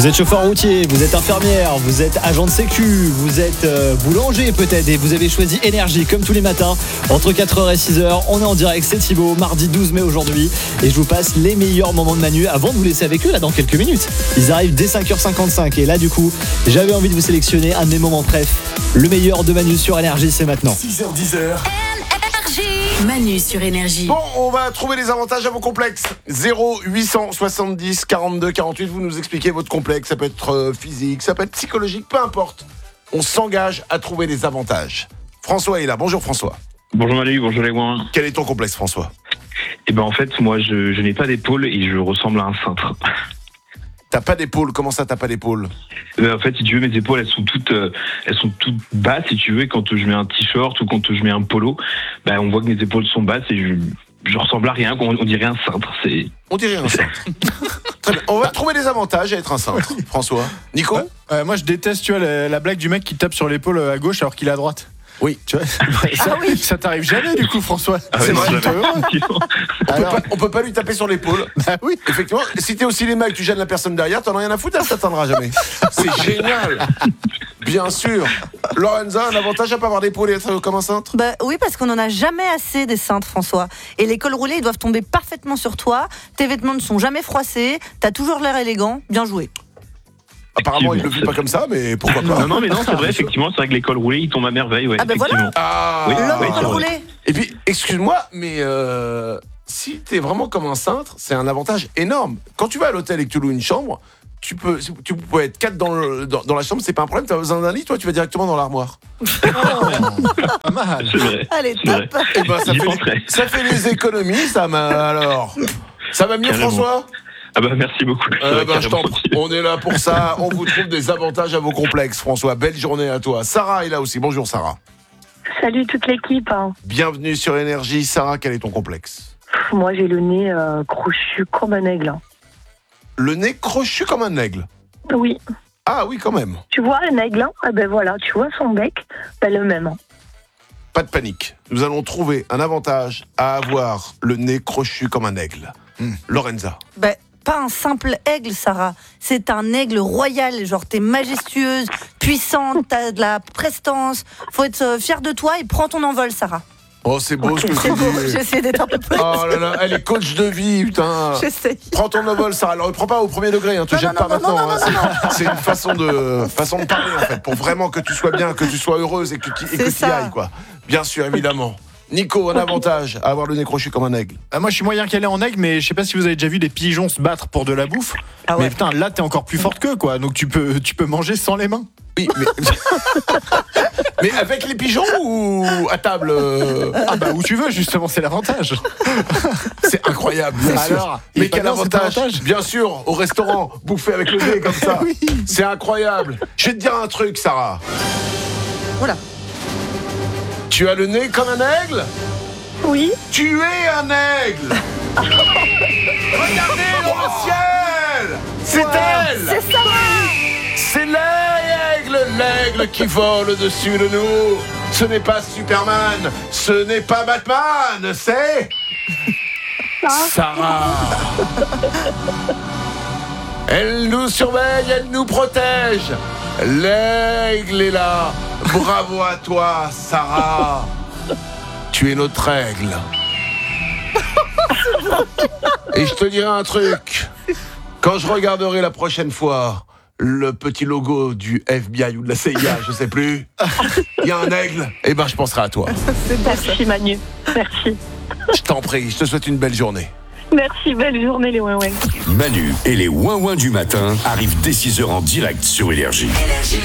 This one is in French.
Vous êtes chauffeur routier, vous êtes infirmière, vous êtes agent de sécu, vous êtes boulanger peut-être et vous avez choisi Énergie comme tous les matins entre 4h et 6h. On est en direct, c'est Thibaut, mardi 12 mai aujourd'hui et je vous passe les meilleurs moments de Manu avant de vous laisser avec eux là dans quelques minutes. Ils arrivent dès 5h55 et là du coup, j'avais envie de vous sélectionner un de mes moments préf. Le meilleur de Manu sur Énergie, c'est maintenant. 6h10. Manu sur Énergie. Bon, on va trouver les avantages à vos complexes. 0870 42 48, vous nous expliquez votre complexe. Ça peut être physique, ça peut être psychologique, peu importe. On s'engage à trouver les avantages. François est là. Bonjour François. Bonjour Manu, bonjour les ouins. Quel est ton complexe François ? Eh ben en fait, moi je n'ai pas d'épaule et je ressemble à un cintre. T'as pas d'épaule, comment ça t'as pas d'épaule ? En fait, si tu veux, mes épaules elles sont toutes basses, si tu veux, et quand je mets un t-shirt ou quand je mets un polo, on voit que mes épaules sont basses et je ressemble à rien, on dirait un cintre. On dirait un cintre. Très bien. On va trouver les avantages à être un cintre. François. Nico ? Moi je déteste la blague du mec qui tape sur l'épaule à gauche alors qu'il est à droite. Oui. Tu vois, ça t'arrive jamais du coup François. C'est vrai. On peut pas lui taper sur l'épaule. Bah oui. Effectivement, si t'es au cinéma et que tu gênes la personne derrière, t'en as rien à foutre, elle s'atteindra jamais. C'est génial. Bien sûr. Lorenza, un avantage à pas avoir d'épaule et être comme un cintre ? Oui, parce qu'on en a jamais assez des cintres, François. Et les cols roulés, ils doivent tomber parfaitement sur toi. Tes vêtements ne sont jamais froissés. T'as toujours l'air élégant. Bien joué. Apparemment, il le vit pas comme ça, mais pourquoi pas ? Non, mais c'est vrai, effectivement, c'est vrai que les cols roulés, ils tombent à merveille, ouais. Ah ben voilà. Oui, L'homme col roulé. Et puis, excuse-moi, mais si t'es vraiment comme un cintre, c'est un avantage énorme. Quand tu vas à l'hôtel et que tu loues une chambre, tu peux être 4 dans la chambre, c'est pas un problème. T'as besoin d'un lit, toi, tu vas directement dans l'armoire. Pas mal. C'est vrai. Allez, C'est vrai. top. Et ben, J'y penserai. ça fait les économies, ça alors. Ça va mieux, Carrément. François ? Merci beaucoup. Ça va Je t'en carrément. prie. On est là pour ça. On vous trouve des avantages à vos complexes, François. Belle journée à toi. Sarah est là aussi. Bonjour, Sarah. Salut toute l'équipe. Bienvenue sur Énergie. Sarah, quel est ton complexe ? Moi, j'ai le nez crochu comme un aigle. Le nez crochu comme un aigle. Oui. Ah oui, quand même. Tu vois un aigle, voilà, tu vois son bec, le même. Pas de panique. Nous allons trouver un avantage à avoir le nez crochu comme un aigle. Lorenza. Pas un simple aigle, Sarah. C'est un aigle royal. Genre, t'es majestueuse, puissante, t'as de la prestance. Faut être fier de toi et prends ton envol, Sarah. Oh, c'est beau ce que C'est tu beau. dis. J'essaie d'être un peu plus. Oh là là, elle est coach de vie, putain. J'essaie. Prends ton envol, Sarah. Alors, prends pas au premier degré, te jette pas maintenant. C'est une façon de parler, en fait, pour vraiment que tu sois bien, que tu sois heureuse et que tu y ailles, quoi. Bien sûr, évidemment. Nico, un avantage à avoir le nez crochu comme un aigle. Moi je suis moyen calé en aigle, mais je sais pas si vous avez déjà vu des pigeons se battre pour de la bouffe. Ah ouais. Mais putain, là t'es encore plus forte qu'eux, quoi. Donc tu peux manger sans les mains. Oui, mais... mais avec les pigeons ou à table Où tu veux, justement, c'est l'avantage. C'est incroyable, bien sûr. Alors, mais il est quel pas bien, cet avantage, avantage bien sûr, au restaurant, bouffer avec le nez comme ça. Oui. C'est incroyable. Je vais te dire un truc, Sarah. Voilà. Tu as le nez comme un aigle ? Oui. Tu es un aigle. Regardez dans le ciel. C'est elle. C'est Sarah. C'est l'aigle qui vole au-dessus de nous. Ce n'est pas Superman, ce n'est pas Batman, c'est Sarah. Elle nous surveille, elle nous protège. L'aigle est là. Bravo à toi, Sarah. Tu es notre aigle. Et je te dirai un truc. Quand je regarderai la prochaine fois le petit logo du FBI ou de la CIA, je sais plus, il y a un aigle, je penserai à toi. Merci Manu. Merci. Je t'en prie, je te souhaite une belle journée. Merci, belle journée les ouin-ouin. Manu et les ouin-ouin du matin arrivent dès 6h en direct sur Énergie.